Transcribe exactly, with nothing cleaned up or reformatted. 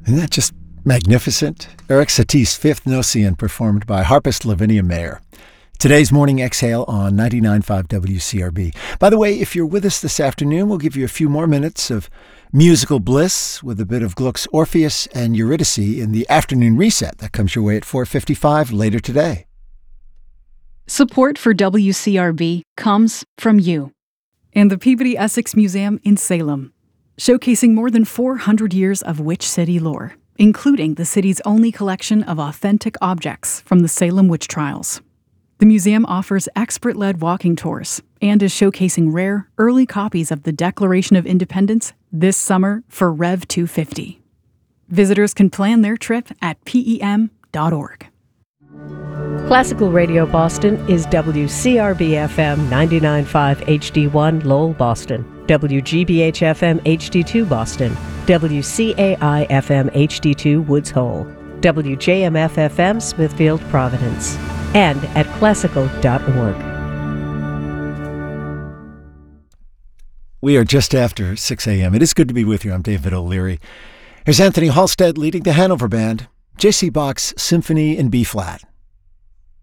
Isn't that just magnificent? Eric Satie's Fifth Nocian, performed by harpist Lavinia Mayer. Today's Morning Exhale on ninety-nine point five W C R B. By the way, if you're with us this afternoon, we'll give you a few more minutes of musical bliss with a bit of Gluck's Orpheus and Eurydice in the afternoon reset. That comes your way at four fifty-five later today. Support for W C R B comes from you and the Peabody Essex Museum in Salem, showcasing more than four hundred years of Witch City lore, including the city's only collection of authentic objects from the Salem witch trials. The museum offers expert-led walking tours and is showcasing rare, early copies of the Declaration of Independence this summer for Rev two fifty. Visitors can plan their trip at P E M dot org. Classical Radio Boston is W C R B F M ninety-nine point five H D one Lowell, Boston, W G B H F M H D two Boston, W C A I F M H D two Woods Hole, W J M F F M Smithfield, Providence, and at classical dot org. We are just after six a.m. It is good to be with you. I'm David O'Leary. Here's Anthony Halstead leading the Hanover Band, J C Bach's Symphony in B-flat.